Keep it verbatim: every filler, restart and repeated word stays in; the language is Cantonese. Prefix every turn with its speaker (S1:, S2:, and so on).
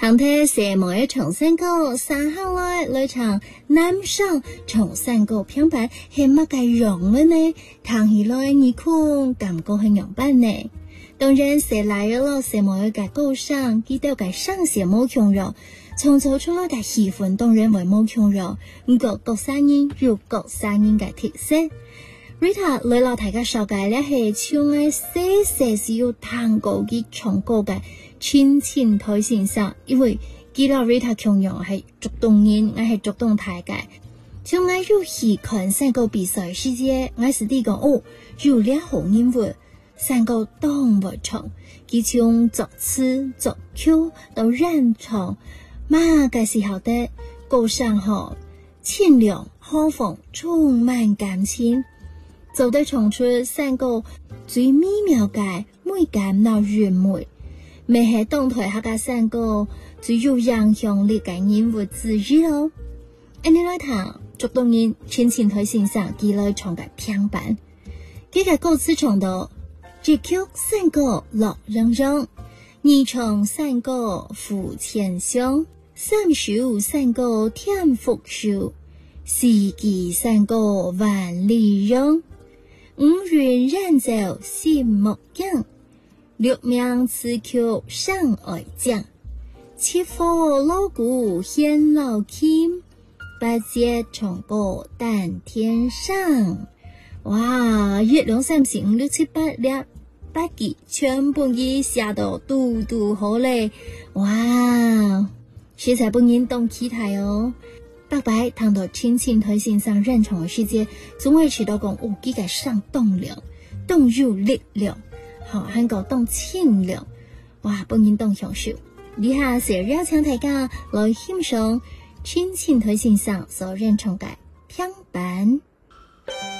S1: 行睇蛇毛嘅長山歌，三行來來唱南上長山歌偏版係乜嘅樣嘅呢？聽起來你看感覺係樣版呢？當然蛇來了，蛇毛嘅歌上，記得嘅上寫冇強弱，創造出來嘅氣氛當然為冇強弱，唔過各聲音有各聲音嘅特色。Rita 來到大家紹介咧係唱嘅細細是有彈歌嘅唱歌嘅親情台先生，因為記得 Rita 強樣係主動人，我係主動大家。從我入去看山歌比賽時節，我是啲講哦，有兩項音樂，山歌當不唱，佢從作詞作曲到演唱，嘛嘅時候的歌聲好清涼豪放，充滿感情。就得唱出山歌最美妙嘅美感到完美，咪係當台下嘅山歌最有影響力嘅音樂之一咯。安尼來聽，作動人親情台先生佢來唱嘅片版，佢嘅歌詞唱到：一曲山歌樂融融，二唱山歌福千香，三首山歌添福壽，四季山歌萬里用。五雲染走心目影，六名詞曲上愛講，七火鑼鼓顯老傾，八節唱歌彈天上。哇！一兩三四五六七八六八句全部已寫到嘟嘟好嘞！哇！實在不能動其他哦。白白聽到親情台先生認唱嘅時節，總會知道講哦，佢嘅上動量，動入力量，好，還個動清涼，哇，本人動享受。以下是邀請大家來欣賞親情台先生所認唱嘅片版。